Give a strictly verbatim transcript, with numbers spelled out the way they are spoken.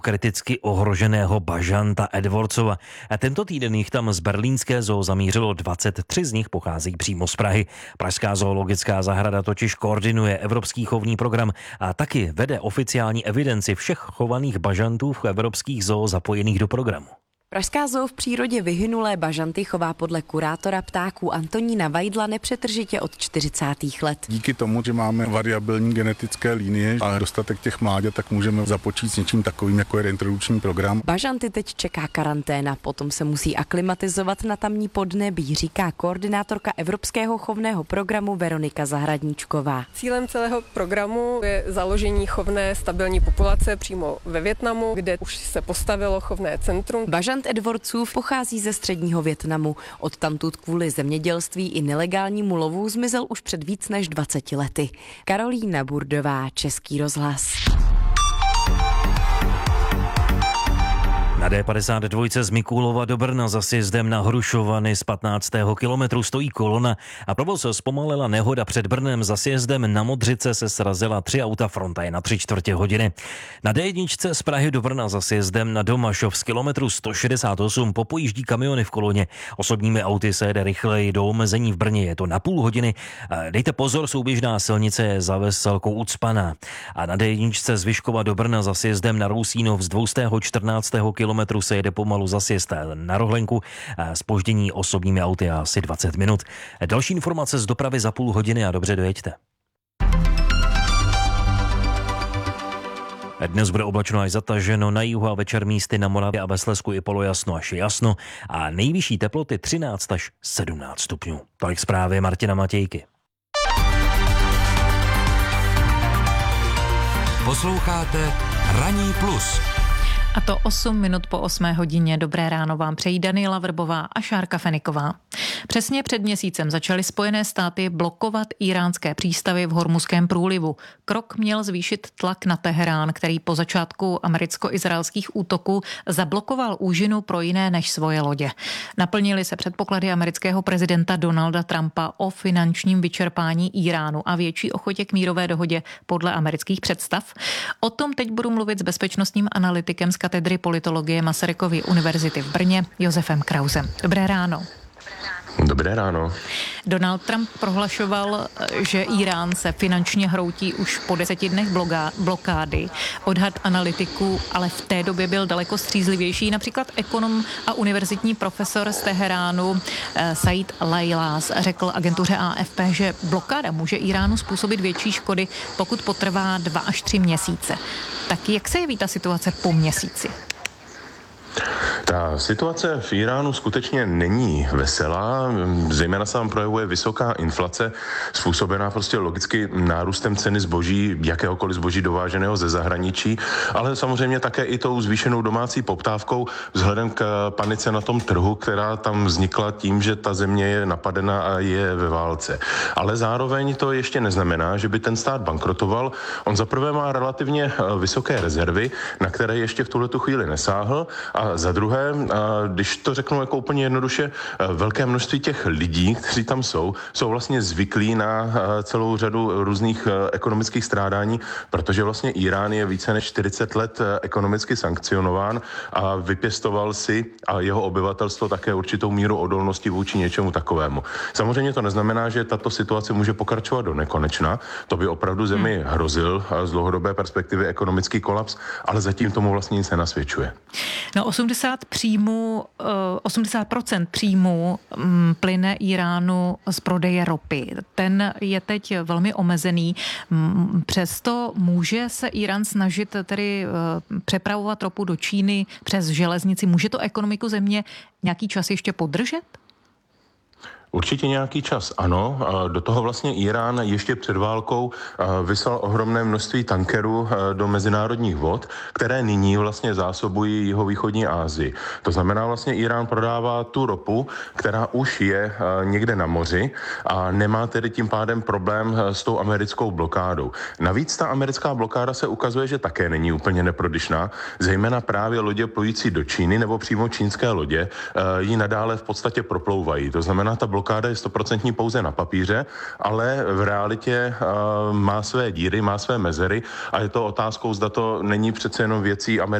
kriticky ohroženého bažanta Edwardsova. A tento týden jich tam z berlínské zoo zamířilo dvacet tři, z nich pochází přímo z Prahy. Pražská zoologická zahrada totiž koordinuje evropský chovný program a taky vede oficiální evidenci všech chovaných bažantů v evropských zoo zapojených do programu. Pražská zoo v přírodě vyhynulé bažanty chová podle kurátora ptáků Antonína Vajdla nepřetržitě od čtyřicátých let. Díky tomu, že máme variabilní genetické linie a dostatek těch mláďat, tak můžeme započít s něčím takovým, jako je reintrodukční program. Bažanty teď čeká karanténa, potom se musí aklimatizovat na tamní podnebí, říká koordinátorka Evropského chovného programu Veronika Zahradníčková. Cílem celého programu je založení chovné stabilní populace přímo ve Vietnamu, kde už se postavilo chovné centrum. Bažant Edwardsův pochází ze středního Vietnamu. Odtamtud kvůli zemědělství i nelegálnímu lovu zmizel už před víc než dvaceti lety. Karolína Burdová, Český rozhlas. Na D padesát dva z Mikulova do Brna za sjezdem na Hrušovany z patnáctého kilometru stojí kolona a provoz zpomalila nehoda před Brnem. Za sjezdem na Modřice se srazila tři auta, fronta je na tři čtvrtě hodiny. Na D jedna z Prahy do Brna za sjezdem na Domašov z kilometru sto šedesát osm popojíždí kamiony v koloně. Osobními auty se jede rychleji, do omezení v Brně je to na půl hodiny. Dejte pozor, souběžná silnice je za Veselkou ucpaná. A na D jedna z Vyškova do Brna za sjezdem na Rousínov z dvě stě čtrnáctého kilometru kilometru se jede pomalu za sjezd na Rohlenku. Zpoždění osobními auty asi dvacet minut. Další informace z dopravy za půl hodiny a dobře dojeďte. Dnes bude oblačno až zataženo, na jihu a večer místy na Moravě a ve Slezsku i polojasno až jasno a nejvyšší teploty třináct až sedmnáct stupňů. Tolik zprávy Martina Matějky. Posloucháte Ranní plus. A to osm minut po osmé hodině. Dobré ráno vám přejí Daniela Vrbová a Šárka Feniková. Přesně před měsícem začaly Spojené státy blokovat íránské přístavy v Hormuzském průlivu. Krok měl zvýšit tlak na Teherán, který po začátku americko-izraelských útoků zablokoval úžinu pro jiné než svoje lodě. Naplnily se předpoklady amerického prezidenta Donalda Trumpa o finančním vyčerpání Iránu a větší ochotě k mírové dohodě podle amerických představ. O tom teď budu mluvit s bezpečnostním analytikem z katedry politologie Masarykovy univerzity v Brně Josefem Krausem. Dobré ráno. Dobré ráno. Donald Trump prohlašoval, že Irán se finančně hroutí už po deseti dnech blokády. Odhad analytiků ale v té době byl daleko střízlivější. Například ekonom a univerzitní profesor z Teheránu Said Lajlás řekl agentuře A F P, že blokáda může Iránu způsobit větší škody, pokud potrvá dva až tři měsíce. Tak jak se jeví ta situace po měsíci? Ta situace v Iránu skutečně není veselá, zejména se tam projevuje vysoká inflace, způsobená prostě logicky nárůstem ceny zboží, jakéhokoliv zboží dováženého ze zahraničí, ale samozřejmě také i tou zvýšenou domácí poptávkou vzhledem k panice na tom trhu, která tam vznikla tím, že ta země je napadena a je ve válce. Ale zároveň to ještě neznamená, že by ten stát bankrotoval. On zaprvé má relativně vysoké rezervy, na které ještě v tuhletu chvíli nesáhl, a za druhé, když to řeknu jako úplně jednoduše, velké množství těch lidí, kteří tam jsou, jsou vlastně zvyklí na celou řadu různých ekonomických strádání, protože vlastně Irán je více než čtyřicet let ekonomicky sankcionován a vypěstoval si a jeho obyvatelstvo také určitou míru odolnosti vůči něčemu takovému. Samozřejmě to neznamená, že tato situace může pokračovat do nekonečna. To by opravdu zemi hrozil z dlouhodobé perspektivy ekonomický kolaps, ale zatím tomu vlastně nic nenasvědčuje. No osmdesát příjmů, osmdesát procent příjmů plyne Iránu z prodeje ropy. Ten je teď velmi omezený. Přesto může se Irán snažit tedy přepravovat ropu do Číny přes železnici. Může to ekonomiku země nějaký čas ještě podržet? Určitě nějaký čas, ano. Do toho vlastně Irán ještě před válkou vyslal ohromné množství tankerů do mezinárodních vod, které nyní vlastně zásobují jihovýchodní Asii. To znamená vlastně Irán prodává tu ropu, která už je někde na moři a nemá tedy tím pádem problém s tou americkou blokádou. Navíc ta americká blokáda se ukazuje, že také není úplně neprodyšná, zejména právě lodě plující do Číny nebo přímo čínské lodě ji nadále v podstatě proplouvají. To znamená, ta blokáda je stoprocentní pouze na papíře, ale v realitě uh, má své díry, má své mezery a je to otázkou, zda to není přece jenom věcí americké